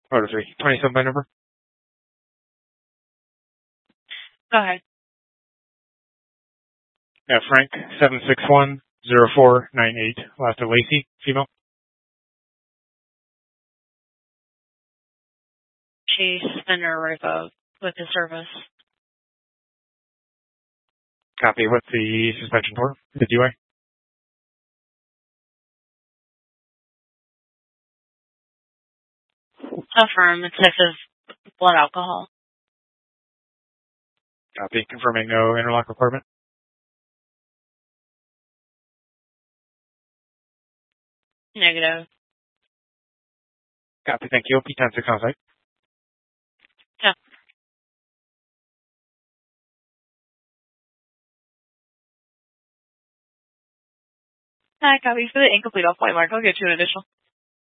Motor 3. 27 by number. Go ahead. Frank, 761-0498. Last of Lacey, female. She suspended or revoked with the service. Copy. What's the suspension for? The DUI? Affirm. Excessive blood alcohol. Copy. Confirming no interlock requirement. Negative. Copy. Thank you. P106 on site. Yeah. Hi, copy. For the incomplete off-point mark, I'll get you an additional.